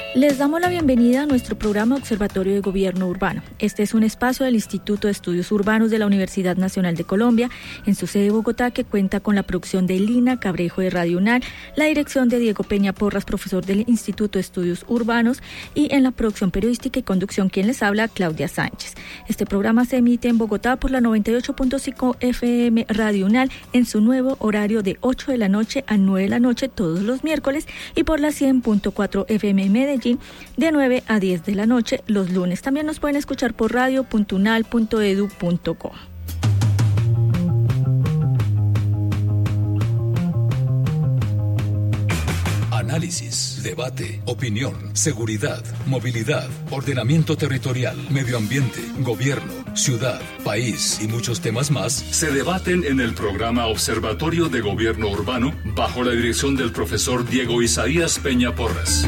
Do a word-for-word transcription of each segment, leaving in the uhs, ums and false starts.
Les damos la bienvenida a nuestro programa Observatorio de Gobierno Urbano. Este es un espacio del Instituto de Estudios Urbanos de la Universidad Nacional de Colombia, en su sede de Bogotá, que cuenta con la producción de Lina Cabrejo de Radio UNAL, la dirección de Diego Peña Porras, profesor del Instituto de Estudios Urbanos, y en la producción periodística y conducción, quien les habla, Claudia Sánchez. Este programa se emite en Bogotá por la noventa y ocho punto cinco F M Radio UNAL en su nuevo horario de ocho de la noche a nueve de la noche todos los miércoles, y por la cien punto cuatro F M Medellín de nueve a diez de la noche los lunes. También nos pueden escuchar por radio punto unal punto edu punto co. Análisis, debate, opinión, seguridad, movilidad, ordenamiento territorial, medio ambiente, gobierno, ciudad, país y muchos temas más se debaten en el programa Observatorio de Gobierno Urbano bajo la dirección del profesor Diego Isaías Peña Porras.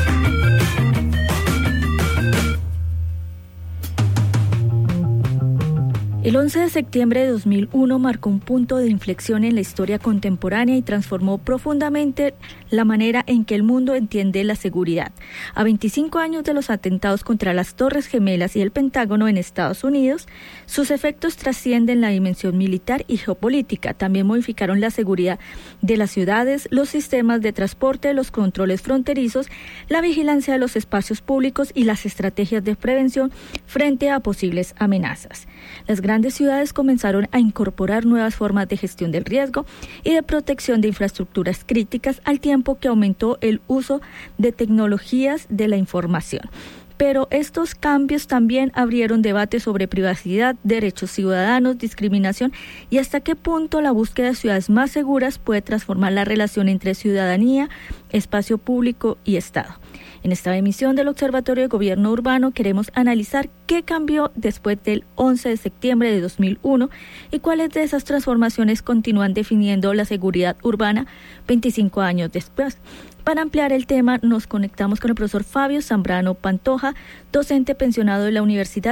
El once de septiembre de dos mil uno marcó un punto de inflexión en la historia contemporánea y transformó profundamente la manera en que el mundo entiende la seguridad. A veinticinco años de los atentados contra las Torres Gemelas y el Pentágono en Estados Unidos, sus efectos trascienden la dimensión militar y geopolítica. También modificaron la seguridad de las ciudades, los sistemas de transporte, los controles fronterizos, la vigilancia de los espacios públicos y las estrategias de prevención frente a posibles amenazas. Las grandes ciudades comenzaron a incorporar nuevas formas de gestión del riesgo y de protección de infraestructuras críticas, al tiempo que aumentó el uso de tecnologías de la información. Pero estos cambios también abrieron debates sobre privacidad, derechos ciudadanos, discriminación y hasta qué punto la búsqueda de ciudades más seguras puede transformar la relación entre ciudadanía, espacio público y Estado. En esta emisión del Observatorio de Gobierno Urbano queremos analizar qué cambió después del once de septiembre de dos mil uno y cuáles de esas transformaciones continúan definiendo la seguridad urbana veinticinco años después. Para ampliar el tema, nos conectamos con el profesor Fabio Zambrano Pantoja, docente pensionado de la Universidad